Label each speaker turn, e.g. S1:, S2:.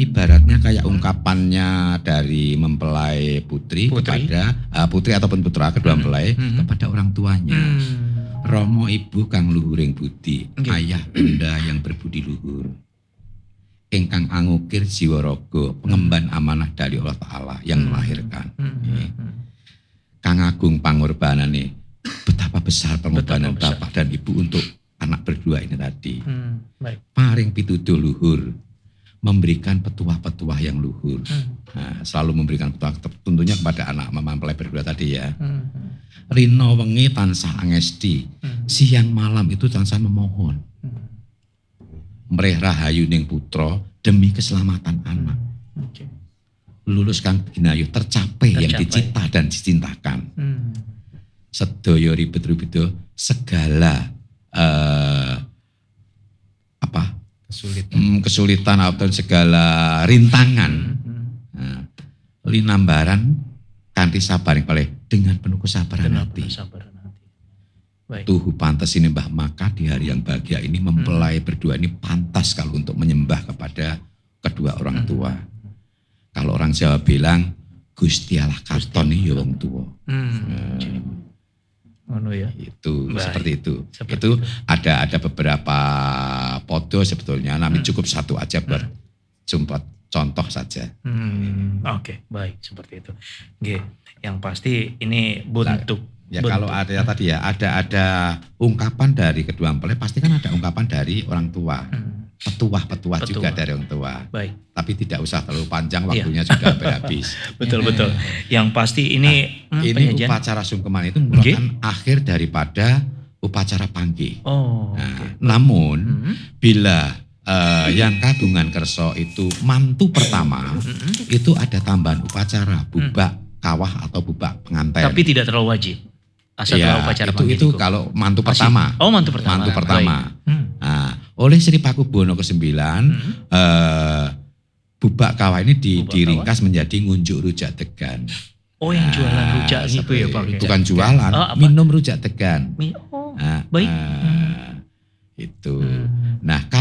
S1: Ibaratnya kayak ungkapannya dari mempelai putri kepada putri ataupun putra kedua mempelai kepada orang tuanya. Romo ibu kang luhuring budi, ayah bunda yang berbudi luhur. Ingkang angukir jiwa raga, pengemban amanah dari Allah Ta'ala yang melahirkan. Kang agung pangorbanane, betapa besar pengorbanan bapak dan ibu untuk anak berdua ini tadi. Paring pituduh luhur, memberikan petuah-petuah yang luhur. Nah, selalu memberikan petuah tentunya kepada anak mempelai berdua tadi ya. Rino wengi tansah angesti, siang malam itu tansah memohon. Mreh rahayu ning putra demi keselamatan anak. Lulus kang ginayu tercapai yang dicipta dan dicintakan. Sedaya ribet-ribet segala kesulitan atau segala rintangan linambaran kanthi sabaring kalih dengan penuh kesabaran hati. Tuhu pantas ini Mbah, maka di hari yang bahagia ini mempelai berdua ini pantas kalau untuk menyembah kepada kedua orang tua. Kalau orang Jawa bilang Gusti Allah katon ya wong tua. Itu seperti itu. Itu ada beberapa podo sebetulnya, namun cukup satu aja buat contoh saja.
S2: Oke, baik seperti itu. Yang pasti ini bentuk.
S1: Ya kalau ada tadi ya ada ungkapan dari kedua mempelai, pasti kan ada ungkapan dari orang tua. Petuah juga dari orang tua.
S2: Baik.
S1: Tapi tidak usah terlalu panjang, waktunya sudah habis.
S2: Betul. Yang pasti ini
S1: ini upacara sungkeman itu merupakan akhir daripada upacara panggih. Namun bila yang kagungan kerso itu mantu pertama, itu ada tambahan upacara bubak kawah atau bubak pengantin.
S2: Tapi tidak terlalu wajib. Asal upacara
S1: itu kalau mantu pertama.
S2: Mantu pertama.
S1: Nah, oleh Sri Pakubuwono ke-9 bubak kawah ini diringkas menjadi ngunjuk rujak degan.
S2: Yang jualan rujak gitu ya Pak.
S1: Bukan jualan, minum rujak degan.
S2: Baik.
S1: Itu. Nah,